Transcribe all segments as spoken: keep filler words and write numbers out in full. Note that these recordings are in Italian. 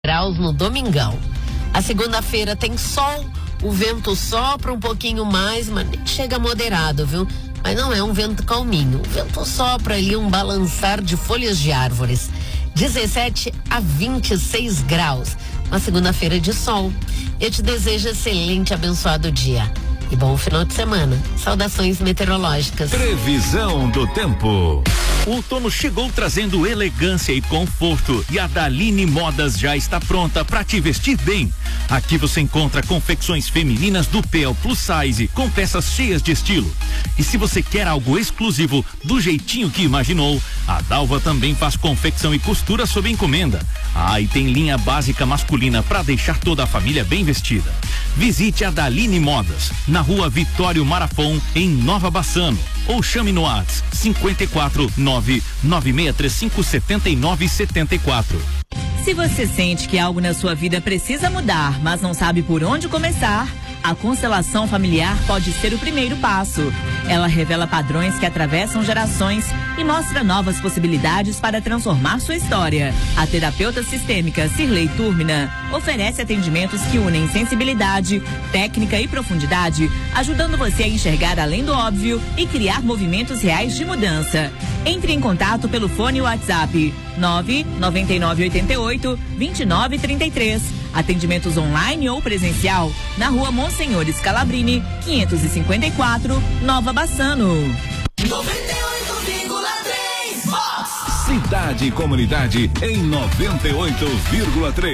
graus no domingão. A segunda-feira tem sol, o vento sopra um pouquinho mais, mas chega moderado, viu? Mas não é um vento calminho. O vento sopra ali um balançar de folhas de árvores. dezessete a vinte e seis graus. Uma segunda-feira de sol. Eu te desejo excelente, abençoado dia. E bom final de semana. Saudações meteorológicas. Previsão do tempo. O outono chegou trazendo elegância e conforto e a Daline Modas já está pronta para te vestir bem. Aqui você encontra confecções femininas do P ao Plus Size com peças cheias de estilo. E se você quer algo exclusivo do jeitinho que imaginou, a Dalva também faz confecção e costura sob encomenda. Ah, e tem linha básica masculina para deixar toda a família bem vestida. Visite a Daline Modas na Rua Vitório Marafon, em Nova Bassano, ou chame no WhatsApp cinquenta e quatro nove nove seis três cinco sete nove sete quatro. Se você sente que algo na sua vida precisa mudar, mas não sabe por onde começar, a constelação familiar pode ser o primeiro passo. Ela revela padrões que atravessam gerações e mostra novas possibilidades para transformar sua história. A terapeuta sistêmica Cirlei Túrmina oferece atendimentos que unem sensibilidade, técnica e profundidade, ajudando você a enxergar além do óbvio e criar movimentos reais de mudança. Entre em contato pelo fone WhatsApp nove nove nove oito oito dois nove três três. Atendimentos online ou presencial na Rua Monsenhor Scalabrini, quinhentos e cinquenta e quatro, Nova Bassano. noventa e oito vírgula três Vox. Cidade e comunidade em noventa e oito vírgula três.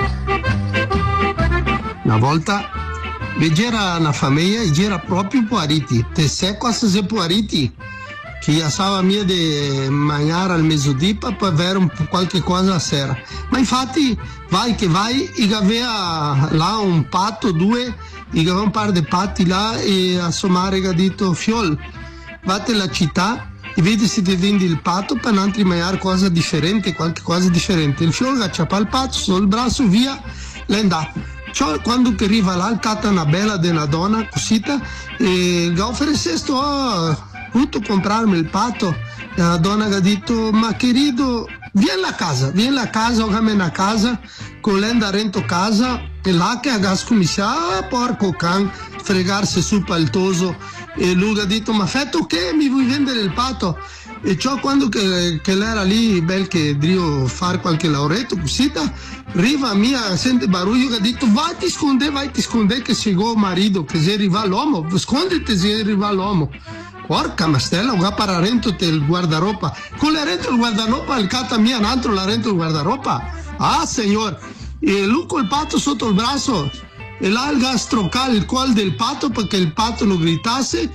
Una volta c'era una famiglia e c'era proprio Puariti. Te sai cosa è Puariti? Che assava mia di mangiare al mezzodì per poi avere un po' qualche cosa la sera. Ma infatti vai che vai, e aveva là un patto, due, e aveva un paio di patti là e a somare ha detto fiol, vate alla città e vedi se ti vendi il patto per non mangiare cosa differente, qualche cosa differente. Il fiol aggiappa il patto sul braccio, via, l'è andato. Cioè, quando che arriva là, il catta una bella di una donna cosita e gli offre sto potuto comprarmi il patto. La donna ha detto, ma querido, vieni a casa, vieni a casa, o a casa, con l'enda rento casa, e là che ha scominciato, ah, porco can, fregarsi sul paltoso, e lui ha detto, ma fatto che mi vuoi vendere il patto? E ciò quando che, che l'era lì, bel che devo fare qualche lavoretto, cosita, arriva mia, sente baruglio, che ha detto, vai ti sconde, vai ti sconde, che segò il marito, che se arriva l'uomo, sconditi se arriva l'uomo. Porca mastella, un pararento del guardaropa. Con la rento il guardaropa, il cata mia, un altro la rento il guardaropa. Ah, signor. E lui col patto sotto il braccio. E là il gas troccare il collo del patto perché il patto non gritasse.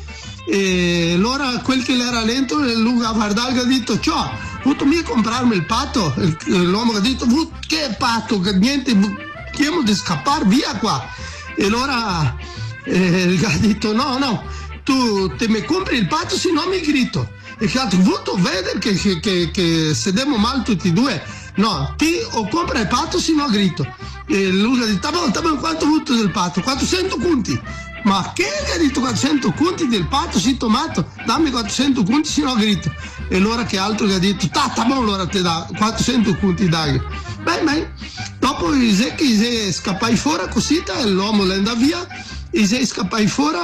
E allora quel che l'era lento, lui a guardare ha detto, ciao, potuto mica comprarmi il patto? E l'uomo ha detto, che patto, che niente, chiamo di scappare via qua. E allora eh, ha detto, no, no. Tu te mi compri il patto, se no mi grito. E che altro, vuoi vedere che, che, che, che sediamo male tutti e due? No, ti o compra il patto, se no grito. E lui ha detto, tabò, tabò, quanto vuoi del patto? quattrocento punti. Ma che ha detto quattrocento punti del patto, si tomato? Dammi quattrocento punti, se no grito. E allora che altro che ha detto, ta, tabò, allora te dà quattrocento punti, dai. Beh, beh, dopo che si scappai fuori così, l'uomo le andava via, e si scappai fuori,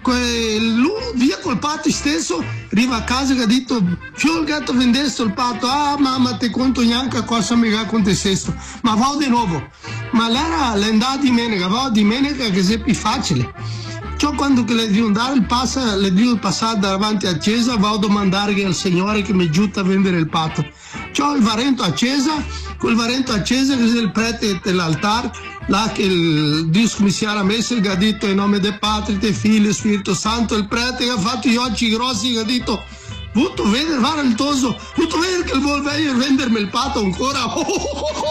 lui via col patto stesso, arriva a casa che ha detto fiol gatto vendesse il patto, ah mamma te conto neanche cosa mi ha acontecesso, ma va di nuovo, ma l'era l'andata di domenica, va di domenica che è più facile. Ciò quando che le devo andare il passa, le devo passare davanti a chiesa, vado a domandare al Signore che mi aiuta a vendere il patto. Ciò il varento a chiesa, quel varento a chiesa che è il prete dell'altare, là che il Dio scominciare a messa, che ha detto in nome del Padre, del Figlio e Spirito Santo, il prete che ha fatto gli occhi grossi, che ha detto, vuoi vedere, fare il toso, vuoi vedere che vuol vendermi il patto ancora?